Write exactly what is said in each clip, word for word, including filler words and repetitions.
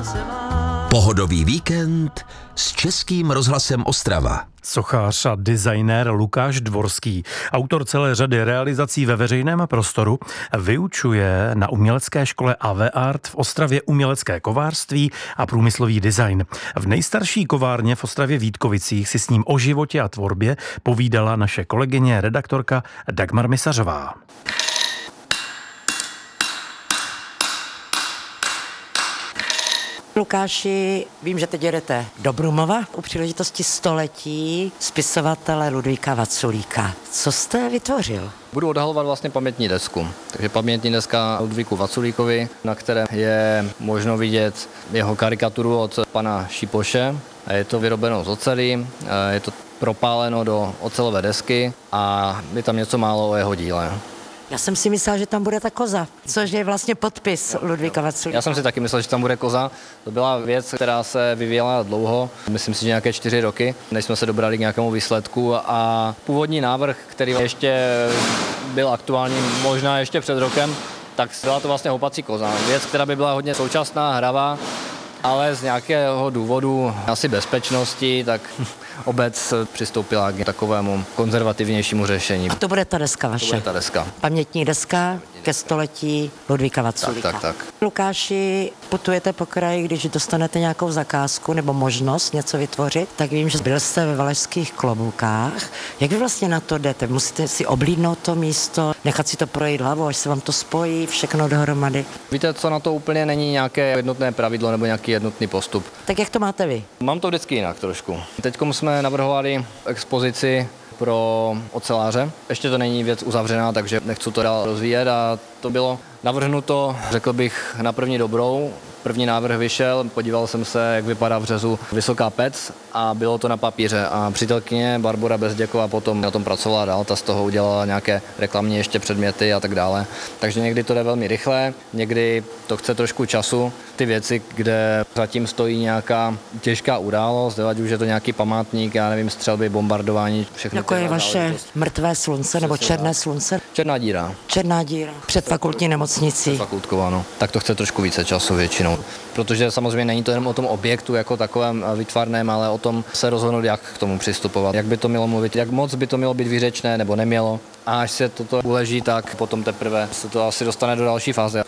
Pohodový víkend s Českým rozhlasem Ostrava. Sochař a designér Lukáš Dvorský, autor celé řady realizací ve veřejném prostoru, vyučuje na umělecké škole A V Art v Ostravě umělecké kovářství a průmyslový design. V nejstarší kovárně v Ostravě Vítkovicích si s ním o životě a tvorbě povídala naše kolegyně redaktorka Dagmar Misařová. Lukáši, vím, že teď jedete do Brumova u příležitosti století spisovatele Ludvíka Vaculíka. Co jste vytvořil? Budu odhalovat vlastně pamětní desku. Takže pamětní deska Ludvíku Vaculíkovi, na které je možno vidět jeho karikaturu od pana Šipoše. Je to vyrobeno z oceli, je to propáleno do ocelové desky a je tam něco málo o jeho díle. Já jsem si myslela, že tam bude ta koza, což je vlastně podpis Ludvíka Vaculíka. Já jsem si taky myslel, že tam bude koza. To byla věc, která se vyvíjela dlouho, myslím si, že nějaké čtyři roky, než jsme se dobrali k nějakému výsledku a původní návrh, který ještě byl aktuální možná ještě před rokem, tak byla to vlastně houpací koza. Věc, která by byla hodně současná, hravá, ale z nějakého důvodu asi bezpečnosti, tak obec přistoupila k takovému konzervativnějšímu řešení. A to bude ta deska vaše? To bude ta deska. Pamětní deska ke století Ludvíka Vaculíka. Tak, tak, tak. Lukáši, putujete po kraji, když dostanete nějakou zakázku nebo možnost něco vytvořit, tak vím, že byl jste ve Valašských Kloboukách. Jak vy vlastně na to jdete? Musíte si oblídnout to místo, nechat si to projít hlavou, až se vám to spojí, všechno dohromady? Víte, co na to úplně není nějaké jednotné pravidlo nebo nějaký jednotný postup. Tak jak to máte vy? Mám to vždycky jinak trošku. Teď jsme navrhovali expozici pro oceláře. Ještě to není věc uzavřená, takže nechci to dál rozvíjet a to bylo navrhnuto, řekl bych, na první dobrou. První návrh vyšel, podíval jsem se, jak vypadá v Březu Vysoká Pec a bylo to na papíře a přítelkyně Barbora Bezděková potom na tom pracovala dál, ta z toho udělala nějaké reklamní ještě předměty a tak dále. Takže někdy to jde velmi rychle, někdy to chce trošku času. Ty věci, kde zatím stojí nějaká těžká událost, ať už je to nějaký památník, já nevím, střelby, bombardování, všechno. Jako je vaše mrtvé slunce nebo černé slunce? Černá díra. Černá díra. Před fakultní nemocnicí. Před fakultkou, ano. Tak to chce trošku více času většinou. Protože samozřejmě není to jenom o tom objektu jako takovém výtvarném, ale o tom se rozhodnout, jak k tomu přistupovat, jak by to mělo mluvit, jak moc by to mělo být výřečné nebo nemělo. A až se toto uleží, tak potom teprve se to asi dostane do další fáze.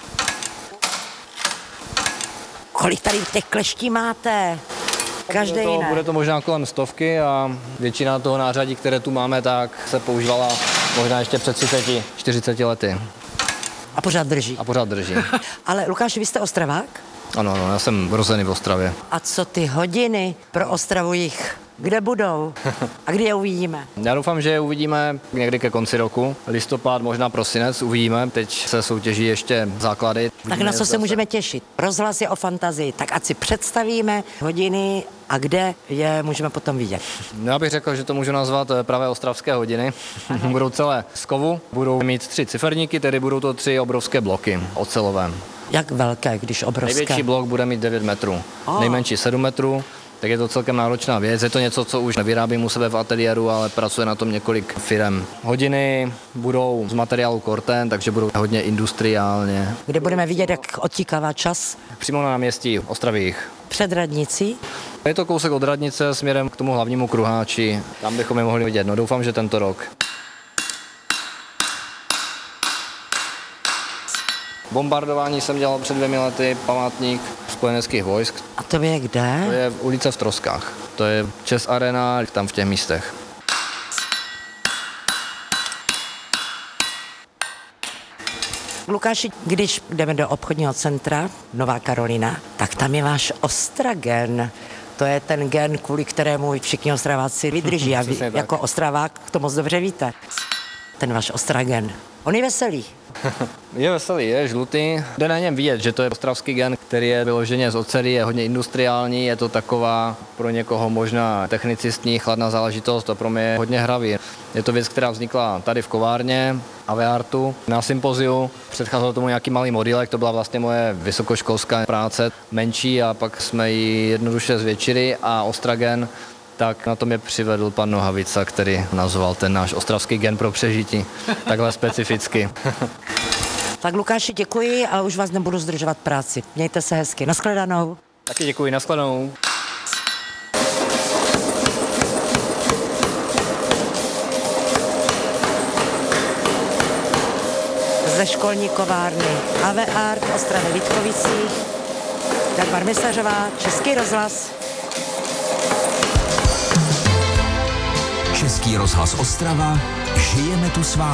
Kolik tady těch kleští máte? Každý bude to, jiné. bude to možná kolem stovky a většina toho nářadí, které tu máme, tak se používala možná ještě před třiceti čtyřiceti lety. A pořád drží. A pořád drží. Ale Lukáši, vy jste Ostravák? Ano, ano, já jsem rozený v Ostravě. A co ty hodiny pro Ostravu jich? Kde budou? A kdy je uvidíme? Já doufám, že je uvidíme někdy ke konci roku. Listopad, možná prosinec, uvidíme. Teď se soutěží ještě základy. Tak na co se můžeme těšit? Rozhlas je o fantazii. Tak ať si představíme hodiny a kde je můžeme potom vidět. Já bych řekl, že to můžu nazvat pravé ostravské hodiny. Budou celé z kovu, budou mít tři ciferníky, tedy budou to tři obrovské bloky ocelové. Jak velké, když obrovské? Největší blok bude mít devět metrů, oh. Nejmenší sedm metrů. Tak je to celkem náročná věc. Je to něco, co už nevyrábím u sebe v ateliéru, ale pracuje na tom několik firem. Hodiny budou z materiálu Corten, takže budou hodně industriálně. Kde budeme vidět, jak odtíkává čas? Přímo na náměstí Ostravých. Před radnicí? Je to kousek od radnice směrem k tomu hlavnímu kruháči. Tam bychom je mohli vidět. No doufám, že tento rok. Bombardování jsem dělal před dvěmi lety, památník spojeneckých vojsk. A to je kde? To je ulice v Troskách. To je Chess Arena, tam v těch místech. Lukáši, když jdeme do obchodního centra Nová Karolina, tak tam je váš Ostragen. To je ten gen, kvůli kterému všichni Ostraváci vydrží. A vy jako Ostravák to moc dobře víte. Ten váš Ostragen. On je veselý. Je veselý, je žlutý. Jde na něm vidět, že to je ostravský gen, který je vyloženě z oceli, je hodně industriální, je to taková pro někoho možná technicistní, chladná záležitost, to pro mě je hodně hravý. Je to věc, která vznikla tady v kovárně A V Artu na sympoziu. Předcházel tomu nějaký malý modílek, to byla vlastně moje vysokoškolská práce, menší, a pak jsme ji jednoduše zvětšili a Ostragen, tak na to mě přivedl pan Nohavica, který nazval ten náš ostravský gen pro přežití takhle specificky. Tak Lukáši, děkuji a už vás nebudu zdržovat práci. Mějte se hezky. Nashledanou. Taky děkuji, nashledanou. Ze školní kovárny A V Art v Ostravě Vítkovicích, Dagmar Misařová, Český rozhlas. Český rozhlas Ostrava, žijeme tu s vámi.